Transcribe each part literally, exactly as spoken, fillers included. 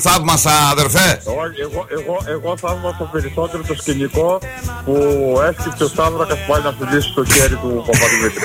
Θαύμασα, αδερφέ. Εγώ, εγώ, εγώ, εγώ θαύμασα περισσότερο το σκηνικό που έσκυψε ο Σταύρακας που πάει να φιλήσει το χέρι του Παπαδημήτρη.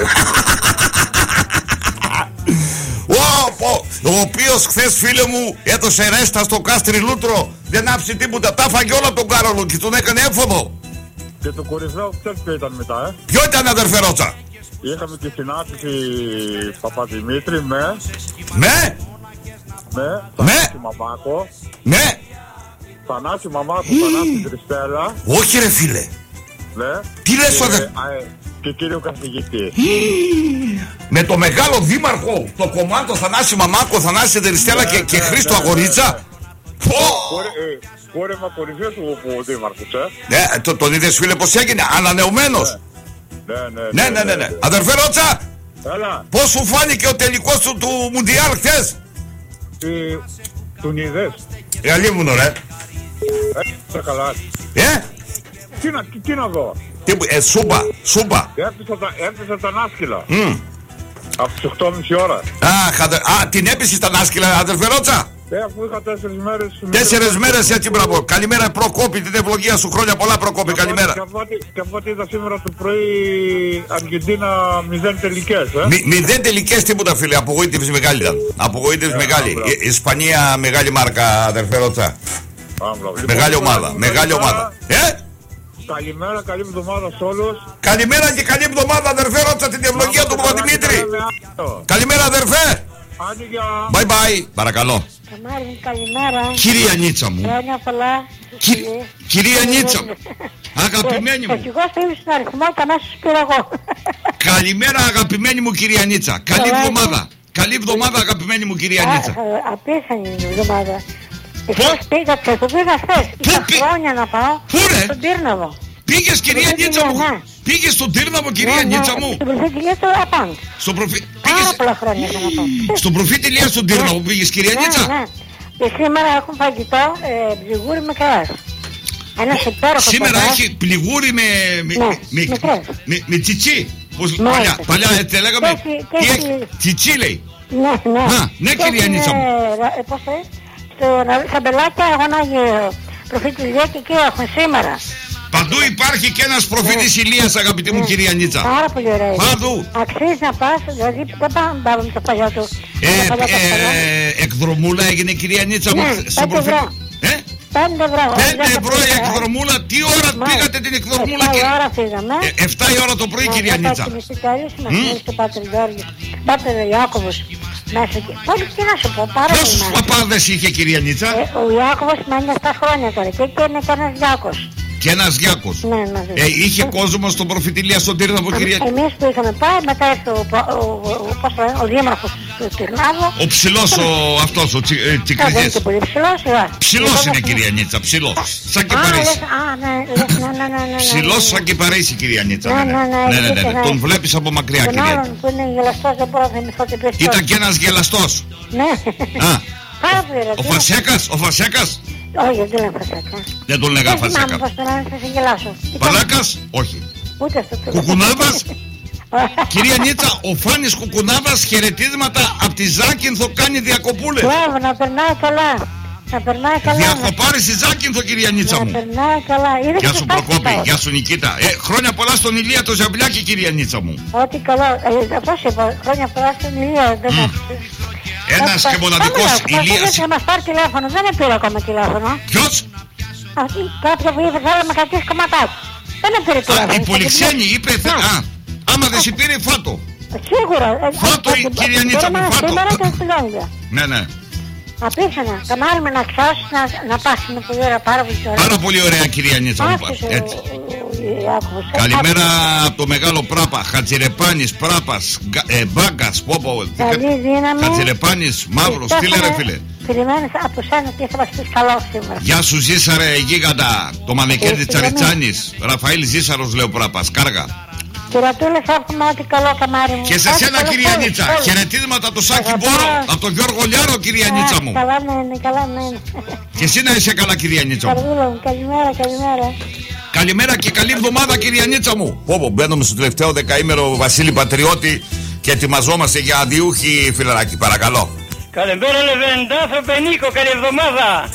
Ο οποίος χθες, φίλε μου, έδωσε ρέστα στο Κάστρι Λούτρο. Δεν άφησε τίποτα, τα φάγε όλα τον Κάρολο και τον έκανε έφοδο. Και το κορυφαίο ξέρεις ποιο ήταν μετά, ε? Ποιο ήταν, αδερφέ Ρώτσα? Είχαμε τη συνάντηση Παπαδημήτρη με... Με... Με... Με... Θανάση Μαμάκο. Με... Θανάση Μαμάκο, Θανάση Κριστέλα. Όχι ρε φίλε. Ναι. Τι λες, αδερφέ? Και, και κύριο καθηγητή. Με το μεγάλο δήμαρχο, το κομμάτι Θανάση Μαμάκο, Θανάση Κριστέλα και, και Χρήστο Αγορίτσα. Κόρεμα κορυφές ο δήμαρχος, ε. Ναι, το, τον είδες, φίλε, πως έγινε, ανανεωμένος. Ναι, ναι, ναι, ναι, ναι. Αδερφέ Ρώτσα, έλα. πώς σου φάνηκε ο τελικός του, του Μουντιάλ χθες? Τι... Τον είδες? Ε, αλίμουνο ρε. Ε, καλά. Ε? Τι να, τι, τι να δω? Τι, ε, σούπα, σούπα. Έπεισα τα νάσκυλα. Mm. Από τις οκτώ και μισή ώρα. Α, χατε... Α, την έπεισε τα νάσκυλα, αδερφέ Ρώτσα. Ε, αφού είχα τέσσερις μέρες. Τέσσερις μέρες, έτσι, μπράβο. Καλημέρα, Προκόπη, την ευλογία σου. Χρόνια πολλά, Προκόπη, καλημέρα. Και από ό,τι είδα σήμερα το πρωί, Αργεντίνα μηδέν τελικές, ε. Μη, μηδέν τελικές, τίποτα, φίλε. Απογοήτευση μεγάλη ήταν. Απογοήτευση ε, μεγάλη. Η, Ισπανία, μεγάλη μάρκα, αδερφέ Ρώτσα. Μεγάλη ομάδα, μεγάλη ομάδα. Ε? Καλημέρα, καλή εβδομάδα σε όλους. Καλημέρα και καλή εβδομάδα, αδερφέ Ρώτσα, την ευλογία του Παπαδημήτρη. Καλημέρα, αδερφέ. Bye bye. Παρακαλώ. Καμάρι, καλημέρα. Κυρία Νίτσα μου. Χρόνια πολλά. Κυ... Κυρία Νίτσα μου. Αγαπημένη μου. Ευτυχώς θέλεις τον αριθμό και αμέσως πήρα εγώ. Καλημέρα, αγαπημένη μου κυρία Νίτσα. Καλή εβδομάδα. Καλή εβδομάδα, αγαπημένη μου κυρία Νίτσα. Απίθανη η εβδομάδα. Εχθές πήγα και το πήγα χθες. Είχα χρόνια να πάω στον Τύρναβο. Πήγες, κυρία Νίτσα μου? Πήγες στον Τύρναβο, κυρία Νίτσα μου? Στον προφήτη Ηλία στο Απάντ. Στον προφήτη... Πάρα πολλά χρόνια να πάω. Στον προφήτη Ηλία στον Τύρναβο πήγες, κυρία Νίτσα? Ναι, ναι. Και σήμερα έχουν φαγητό πληγούρι με κρέας. Ένας υπέροχος. Σήμερα έχει πληγούρι με... με τσιτσί. Παλιά έτσι λέγαμε. Τσιτσί λέει. Ναι, ναι. Ναι, κυρία Νίτσα μου. Πώς το είναι? Στα μπελάκια αγωνάγει προφήτη Ηλία και εκεί έχουν σήμερα. Παντού υπάρχει και ένας προφήτης Ηλίας, αγαπητή μου κυρία Νίτσα. Πάρα πολύ ωραία. Παντού. Αξίζει να πας, δηλαδή δεν πάμε στο παλιό του. Εκδρομούλα έγινε, κυρία Νίτσα μου? Πέντε ευρώ. Πέντε ευρώ. Πέντε ευρώ η εκδρομούλα. Τι ώρα πήγατε την εκδρομούλα? Εφτά η ώρα φύγαμε. Εφτά η ώρα το πρωί, κυρία Νίτσα. Θα κοιμηστείτε αλλιώς, μας μιλήσει ο Πάτερ Γιώργης, Πάτερ Ιάκωβος. Πολύ τι να σου πω, πάρα πολύ. Πόσους παπάδες είχε, κυρία Νίτσα? Ο Ιάκωβος μένει επτά χρόνια τώρα και είναι και ένας Γιάκος. Και ένας Γιάκος. Ναι, ναι, ε, είχε κόσμο στον προφήτη Ηλία στον Τύρναβο, κυρία? Εμείς που είχαμε πάει, μετά ήρθε ο, ο, ο, ο, ο δήμαρχος του Τύρναβο. Ο ψηλός ο αυτός, ο Τσικριτής. Δεν είναι πολύ ψηλός, ψηλός είναι, κυρία Νίτσα, ψηλός. Σαν και Παρίσι. Ψηλός σαν και Παρίσι, κυρία Νίτσα. Ναι, ναι, ναι. Τον βλέπεις από μακριά, κυρία. Τον άλλον που είναι γελαστός, δεν μπορώ να θυμηθώ την πεστός. Ήταν και ένας γελαστός. Ναι. Ο Φασέκας, ο Φασέκας. Όχι, δεν λέμε Φασέκα. Δεν τον λέγα Φασέκα. Δεν θυμάμαι πως τον άλλον, θα σε γελάσω. Παλάκας, όχι. Ούτε αυτό το Κουκουνάβας. Κυρία Νίτσα, ο Φάνης Κουκουνάβας χαιρετίσματα από τη Ζάκυνθο κάνει διακοπούλες. Μπράβο, να περνάει καλά. Να περνάει καλά. Διακοπάρει στη Ζάκυνθο, κυρία Νίτσα μου. Να περνάει καλά. Γεια σου Προκόπη, γεια σου Νικήτα. Ε, χρόνια πολλά στον Ηλία το Ζαμπλιάκι, κυρία Νίτσα μου. Ό,τι καλά. Ε, πώς είπα, χρόνια πολλά στον Ηλία. Δεν ένας και μοναδικός Ηλίας. Θα μας πάρει τηλέφωνο, δεν πήρε ακόμα τηλέφωνο. Ποιος? Κάποια που είπε θέλει να με κρατήσει κομματάκι. Δεν πήρε τηλέφωνο. Α, η Πολυξένη είπε, α, άμα δεν σε πήρε φάτο. Σίγουρα. Φάτο, κυρία Νίτσα μου, φάτο. Ναι, ναι. Απίθανα, καμάρι με να ξάσεις να, να πας, είναι πολύ ωραία, πάρα πολύ ωραία. Πάρα πολύ ωραία, κυρία Νίτσα μου. Έτσι. Καλημέρα από το μεγάλο Πράπα, Χατζηρεπάνης, Πράπας, ε, Μπάγκας, Πόπο. Καλή δύναμη. Χατζηρεπάνης, Μαύρος, τι λένε φίλε? Περιμένεις από σένα και θα μας πεις καλό σήμερα. Γεια σου Ζήσαρε γίγαντα, το μανεκέρι Τσαριτσάνης. Ραφαήλ Ζήσαρος, λέει ο Πράπας, κάργα. Κυρατούλες, εύχομαι ό,τι καλό, καμάρι μου. Και σε σένα, κυρία Νίτσα, χαιρετίσματα το Σάκη Μπόρο, από τον Γιώργο Λιάρο, κυρία Νίτσα μου. Καλά, ναι, ναι, καλά, ναι. Και εσύ να είσαι καλά, κυρία Νίτσα μου. Καλημέρα, καλημέρα. Καλημέρα και καλή εβδομάδα, κυρία Νίτσα μου. Πω, μπαίνουμε στο τελευταίο δεκαήμερο, Βασίλη Πατριώτη, και ετοιμαζόμαστε για αντιούχη, φιλαράκι, παρακαλώ. Καλημέρα Λεβέντα, άνθρωπε Νίκο, καλή εβδομάδα.